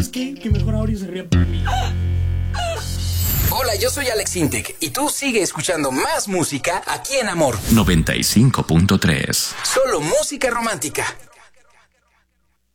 Es que mejor Auri se ría por mí. Hola, yo soy Alex Intec y tú sigue escuchando más música aquí en Amor 95.3. Solo música romántica.